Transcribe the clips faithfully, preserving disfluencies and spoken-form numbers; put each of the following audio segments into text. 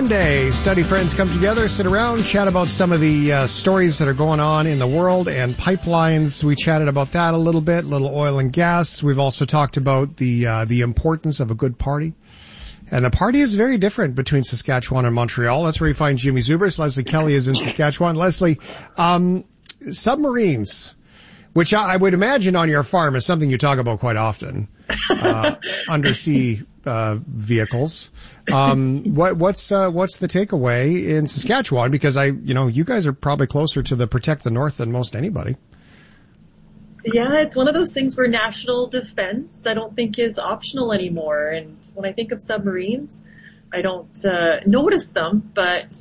Monday. Study friends come together, sit around, chat about some of the uh, stories that are going on in the world and pipelines. We chatted about that a little bit, little oil and gas. We've also talked about the uh, the importance of a good party. And the party is very different between Saskatchewan and Montreal. That's where you find Jimmy Zubers. Leslie Kelly is in Saskatchewan. Leslie, um, submarines, which I, I would imagine on your farm is something you talk about quite often, uh, undersea uh, vehicles. Um, what, what's, uh, what's the takeaway in Saskatchewan? Because I, you know, you guys are probably closer to the Protect the North than most anybody. Yeah, it's one of those things where national defense, I don't think, is optional anymore. And when I think of submarines, I don't uh, notice them, but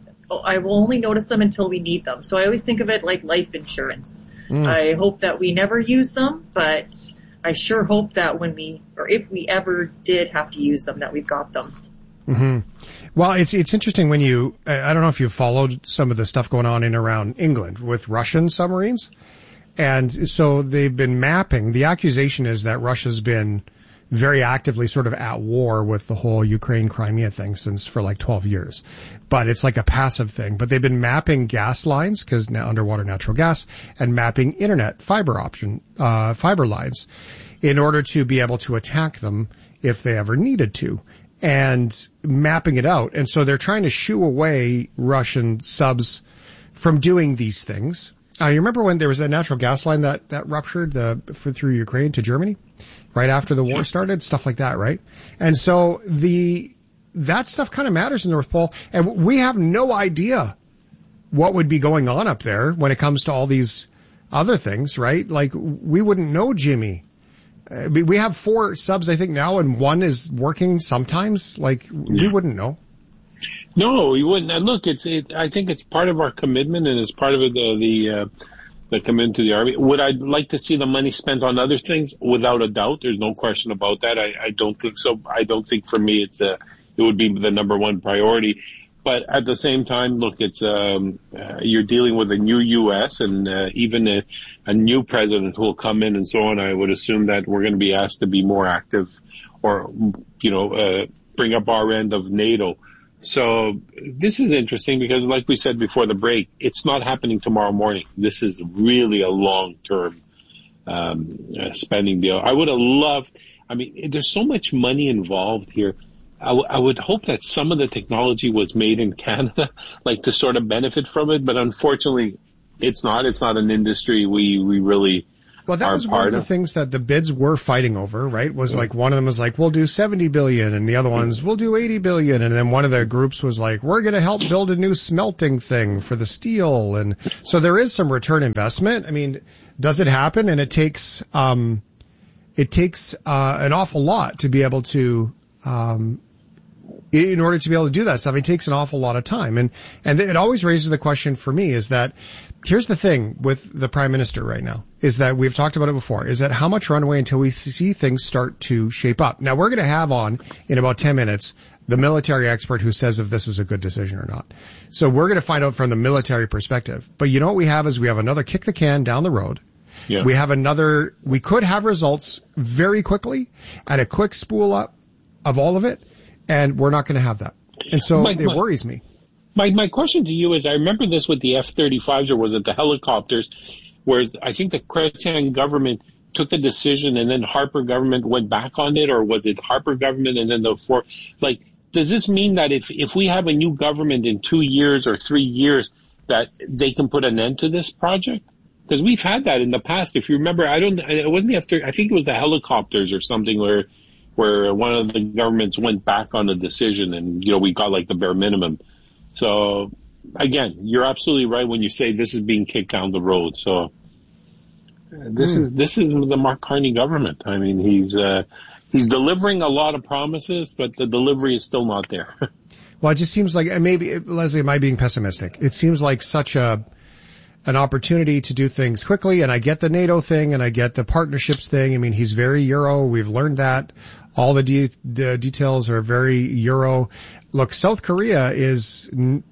I will only notice them until we need them. So I always think of it like life insurance. Mm. I hope that we never use them, but I sure hope that when we, or if we ever did have to use them, that we've got them. Mm-hmm. Well, it's it's interesting when you, I don't know if you've followed some of the stuff going on in around England with Russian submarines. And so they've been mapping. The accusation is that Russia's been very actively sort of at war with the whole Ukraine-Crimea thing since for like twelve years. But it's like a passive thing. But they've been mapping gas lines, because now underwater natural gas, and mapping internet fiber option, uh, fiber lines in order to be able to attack them if they ever needed to. And mapping it out. And so they're trying to shoo away Russian subs from doing these things. Uh, you remember when there was a natural gas line that, that ruptured uh, for, through Ukraine to Germany right after the war started? Stuff like that, right? And so the that stuff kind of matters in the North Pole. And we have no idea what would be going on up there when it comes to all these other things, right? Like, we wouldn't know, Jimmy. Uh, we have four subs, I think, now, and one is working sometimes. Like, yeah. We wouldn't know. No, you wouldn't. And look, it's. It, I think it's part of our commitment, and it's part of the the, uh, the commitment to the Army. Would I like to see the money spent on other things? Without a doubt, there's no question about that. I, I don't think so. I don't think for me it's a. It would be the number one priority. But at the same time, look, it's um, uh, you're dealing with a new U S and uh, even a, a new president who will come in and so on. I would assume that we're going to be asked to be more active, or you know, uh, bring up our end of NATO. So this is interesting because, like we said before the break, it's not happening tomorrow morning. This is really a long-term um, uh, spending deal. I would have loved, I mean, there's so much money involved here. I, w- I would hope that some of the technology was made in Canada, like to sort of benefit from it. But unfortunately, it's not. It's not an industry we, we really Well, that was one of the things that the bids were fighting over, right? Was like, one of them was like, we'll do seventy billion, and the other ones, we'll do eighty billion. And then one of the groups was like, we're going to help build a new smelting thing for the steel. And so there is some return investment. I mean, does it happen? And it takes, um, it takes, uh, an awful lot to be able to, um, in order to be able to do that stuff. It takes an awful lot of time. And, and it always raises the question for me is that, here's the thing with the Prime Minister right now, is that we've talked about it before, is that how much runway until we see things start to shape up. Now, we're going to have on, in about ten minutes, the military expert who says if this is a good decision or not. So we're going to find out from the military perspective. But you know what we have is we have another kick the can down the road. Yeah. We have another, we could have results very quickly and a quick spool up of all of it, and we're not going to have that. And so Mike, it worries me. My my question to you is, I remember this with the F thirty-fives, or was it the helicopters, where I think the Chrétien government took the decision and then Harper government went back on it, or was it Harper government and then the four? Like, does this mean that if if we have a new government in two years or three years, that they can put an end to this project? Because we've had that in the past. If you remember, I don't, it wasn't the F thirty, I think it was the helicopters or something where where one of the governments went back on the decision and, you know, we got like the bare minimum. So, again, you're absolutely right when you say this is being kicked down the road. So, this mm. is this is the Mark Carney government. I mean, he's uh, he's delivering a lot of promises, but the delivery is still not there. Well, it just seems like, and maybe, Leslie, am I being pessimistic? It seems like such a an opportunity to do things quickly, and I get the NATO thing, and I get the partnerships thing. I mean, he's very Euro. We've learned that. All the, de- the details are very Euro. Look, South Korea is,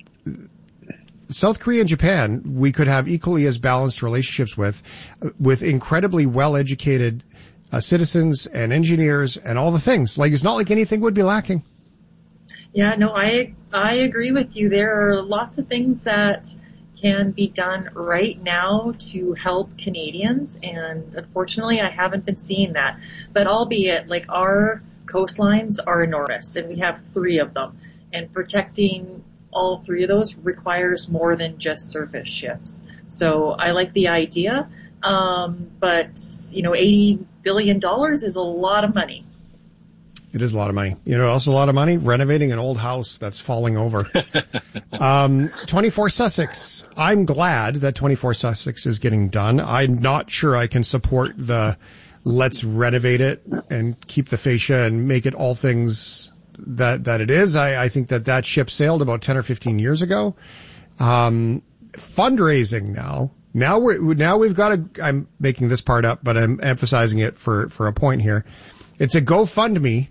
South Korea and Japan, we could have equally as balanced relationships with, with incredibly well-educated uh, citizens and engineers and all the things. Like, it's not like anything would be lacking. Yeah, no, I I agree with you. There are lots of things that can be done right now to help Canadians, and unfortunately I haven't been seeing that. But albeit, like, our coastlines are enormous, and we have three of them, and protecting all three of those requires more than just surface ships. So I like the idea, um, but, you know, eighty billion dollars is a lot of money. It is a lot of money. You know, also a lot of money renovating an old house that's falling over. um, twenty-four Sussex. I'm glad that twenty-four Sussex is getting done. I'm not sure I can support the let's renovate it and keep the fascia and make it all things that, that it is. I, I think that that ship sailed about ten or fifteen years ago. Um, fundraising now. Now we're, now we've got a, I'm making this part up, but I'm emphasizing it for, for a point here. It's a GoFundMe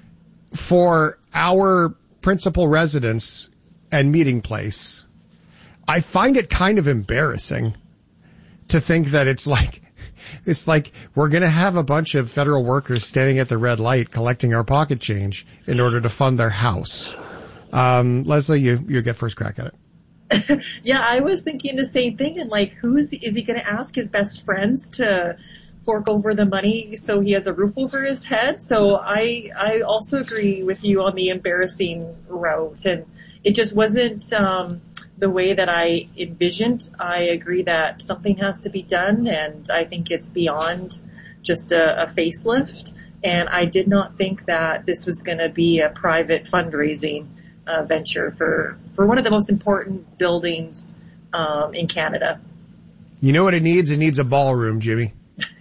for our principal residence and meeting place. I find it kind of embarrassing to think that it's like, it's like we're going to have a bunch of federal workers standing at the red light collecting our pocket change in order to fund their house. Um, Leslie, you, you get first crack at it. Yeah, I was thinking the same thing. And like, who is, is he going to ask his best friends to fork over the money so he has a roof over his head? So I, I also agree with you on the embarrassing route. And it just wasn't, um, the way that I envisioned. I agree that something has to be done, and I think it's beyond just a, a facelift. And I did not think that this was going to be a private fundraising uh, venture for, for one of the most important buildings um, in Canada. You know what it needs? It needs a ballroom, Jimmy.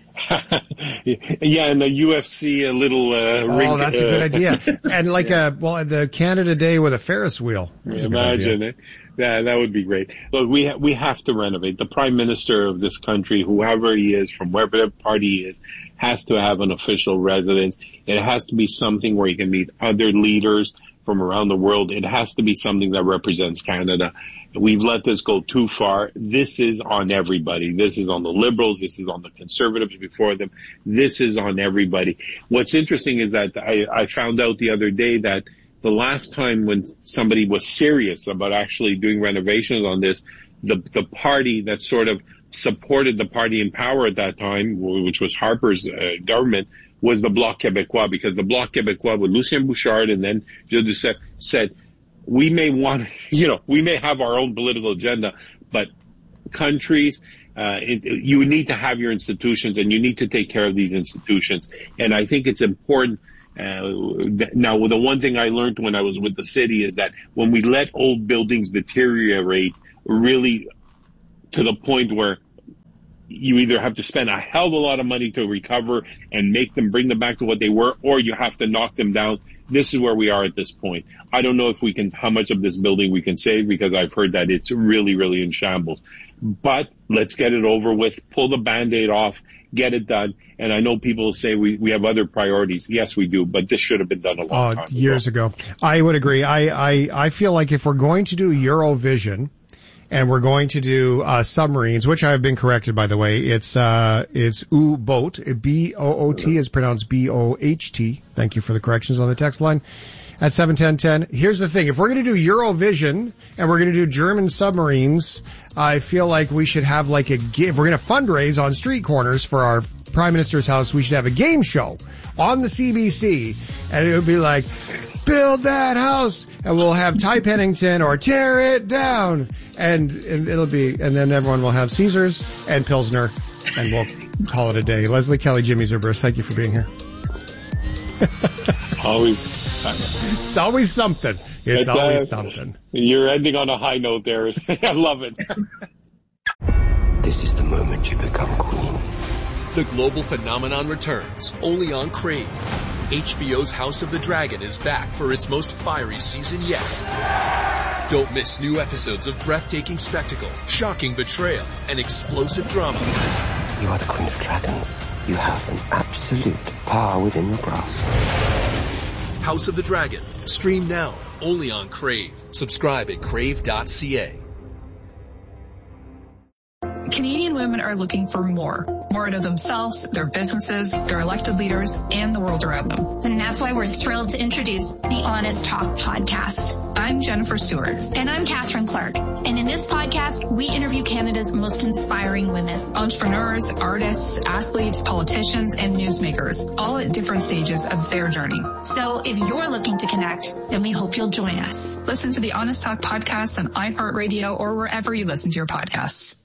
Yeah, and the U F C a little uh, oh, ring, that's uh, a good idea. And like yeah. a well, the Canada Day with a Ferris wheel. Imagine it. Yeah, that would be great. Look, we ha- we have to renovate. The Prime Minister of this country, whoever he is, from wherever party he is, has to have an official residence. It has to be something where he can meet other leaders from around the world. It has to be something that represents Canada. We've let this go too far. This is on everybody. This is on the Liberals. This is on the Conservatives before them. This is on everybody. What's interesting is that I, I found out the other day that the last time when somebody was serious about actually doing renovations on this, the the party that sort of supported the party in power at that time, which was Harper's uh, government, was the Bloc Québécois, because the Bloc Québécois with Lucien Bouchard and then Gilles Duceppe said, we may want, you know, we may have our own political agenda, but countries, uh, it, you need to have your institutions and you need to take care of these institutions. And I think it's important. Uh, now, the one thing I learned when I was with the city is that when we let old buildings deteriorate really to the point where you either have to spend a hell of a lot of money to recover and make them, bring them back to what they were, or you have to knock them down. This is where we are at this point. I don't know if we can, how much of this building we can save, because I've heard that it's really, really in shambles. But let's get it over with, pull the Band-Aid off, get it done. And I know people say we, we have other priorities. Yes, we do, but this should have been done a long uh, time years ago. ago. I would agree. I, I, I feel like if we're going to do Eurovision, and we're going to do uh submarines, which I have been corrected, by the way. It's uh it's U-boat. B O O T is pronounced B O H T. Thank you for the corrections on the text line at seven ten ten. Here's the thing. If we're going to do Eurovision and we're going to do German submarines, I feel like we should have like a, if we're going to fundraise on street corners for our Prime Minister's house, we should have a game show on the C B C, and it would be like, build that house, and we'll have Ty Pennington or tear it down, and, and it'll be, and then everyone will have Caesars and Pilsner, and we'll call it a day. Leslie Kelly, Jimmy Zerberus, thank you for being here. Always. It's always something. It's, it's always uh, something. You're ending on a high note there. I love it. This is the moment you become queen. The global phenomenon returns, only on Crave. H B O's House of the Dragon is back for its most fiery season yet. Don't miss new episodes of breathtaking spectacle, shocking betrayal, and explosive drama. You are the Queen of Dragons. You have an absolute power within your grasp. House of the Dragon. Stream now, only on Crave. Subscribe at crave dot c a. Canadian women are looking for more. more out of themselves, their businesses, their elected leaders, and the world around them. And that's why we're thrilled to introduce the Honest Talk podcast. I'm Jennifer Stewart. And I'm Catherine Clark. And in this podcast, we interview Canada's most inspiring women. Entrepreneurs, artists, athletes, politicians, and newsmakers, all at different stages of their journey. So if you're looking to connect, then we hope you'll join us. Listen to the Honest Talk podcast on iHeartRadio or wherever you listen to your podcasts.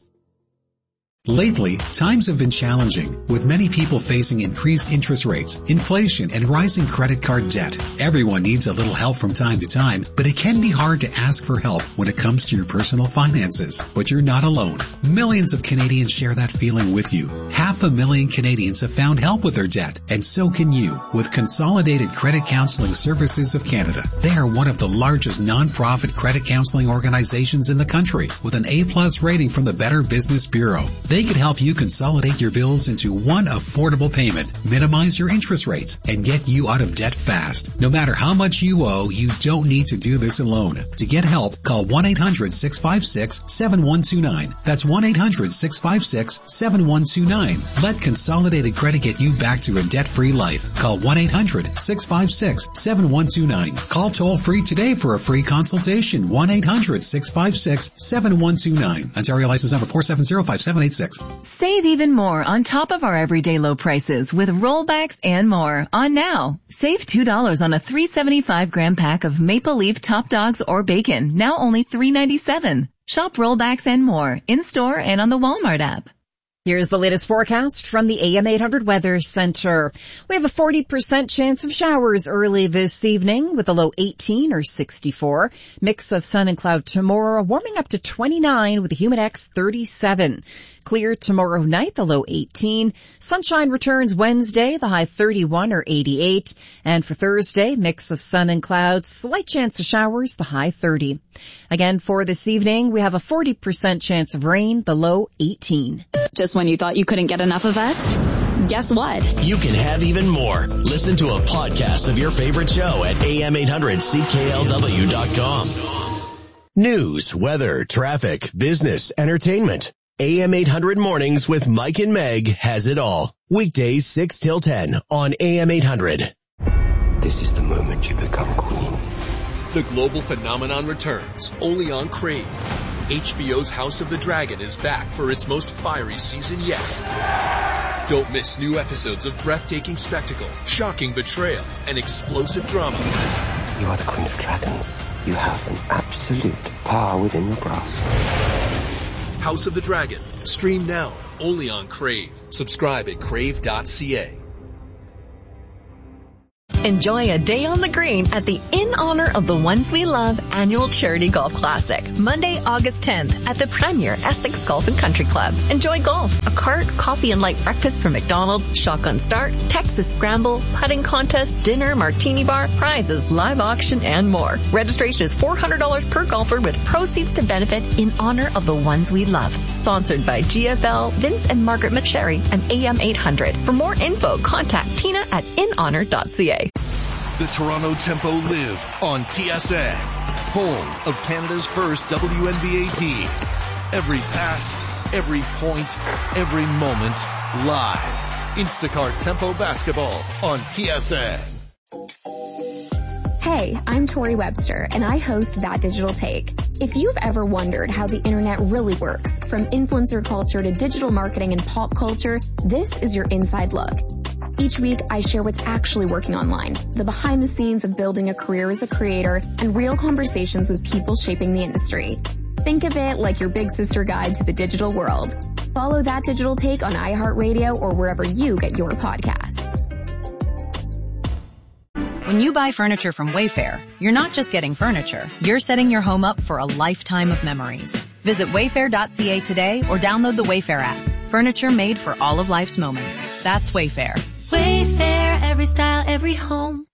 Lately, times have been challenging, with many people facing increased interest rates, inflation, and rising credit card debt. Everyone needs a little help from time to time, but it can be hard to ask for help when it comes to your personal finances. But you're not alone. Millions of Canadians share that feeling with you. Half a million Canadians have found help with their debt, and so can you, with Consolidated Credit Counseling Services of Canada. They are one of the largest non-profit credit counseling organizations in the country, with an A plus rating from the Better Business Bureau. They can help you consolidate your bills into one affordable payment, minimize your interest rates, and get you out of debt fast. No matter how much you owe, you don't need to do this alone. To get help, call one eight hundred six five six seven one two nine. That's one eight hundred six five six seven one two nine. Let Consolidated Credit get you back to a debt-free life. Call one eight hundred six five six seven one two nine. Call toll-free today for a free consultation. one eight hundred six five six seven one two nine. Ontario license number four seven zero five seven eight six. Save even more on top of our everyday low prices with rollbacks and more on now. Save two dollars on a three seventy-five gram pack of Maple Leaf Top Dogs or bacon, now only three ninety-seven. Shop rollbacks and more in-store and on the Walmart app. Here's the latest forecast from the A M eight hundred Weather Center. We have a forty percent chance of showers early this evening with a low eighteen or sixty-four. Mix of sun and cloud tomorrow, warming up to twenty-nine with a humidex thirty-seven. Clear tomorrow night, the low eighteen. Sunshine returns Wednesday, the high thirty-one or eighty-eight. And for Thursday, mix of sun and clouds, slight chance of showers, the high thirty. Again, for this evening, we have a forty percent chance of rain, the low eighteen. Just when you thought you couldn't get enough of us? Guess what? You can have even more. Listen to a podcast of your favorite show at A M eight hundred C K L W dot com. News, weather, traffic, business, entertainment. A M eight hundred Mornings with Mike and Meg has it all. Weekdays six till ten on A M eight hundred. This is the moment you become queen. The global phenomenon returns, only on Crave. H B O's House of the Dragon is back for its most fiery season yet. Don't miss new episodes of breathtaking spectacle, shocking betrayal, and explosive drama. You are the Queen of Dragons. You have an absolute power within your grasp. House of the Dragon. Stream now, only on Crave. Subscribe at crave dot c a. Enjoy a day on the green at the In Honor of the Ones We Love annual charity golf classic, Monday, August tenth at the Premier Essex Golf and Country Club. Enjoy golf, a cart, coffee and light breakfast from McDonald's, shotgun start, Texas scramble, putting contest, dinner, martini bar, prizes, live auction, and more. Registration is four hundred dollars per golfer with proceeds to benefit In Honor of the Ones We Love. Sponsored by G F L, Vince and Margaret McSherry, and A M eight hundred. For more info, contact Tina at in honor dot c a. The Toronto Tempo live on T S N, home of Canada's first W N B A team. Every pass, every point, every moment, live. Instacart Tempo Basketball on T S N. Hey, I'm Tori Webster, and I host That Digital Take. If you've ever wondered how the internet really works, from influencer culture to digital marketing and pop culture, this is your inside look. Each week, I share what's actually working online, the behind the scenes of building a career as a creator, and real conversations with people shaping the industry. Think of it like your big sister guide to the digital world. Follow That Digital Take on iHeartRadio or wherever you get your podcasts. When you buy furniture from Wayfair, you're not just getting furniture, you're setting your home up for a lifetime of memories. Visit wayfair dot c a today or download the Wayfair app. Furniture made for all of life's moments. That's Wayfair. Wayfair, every style, every home.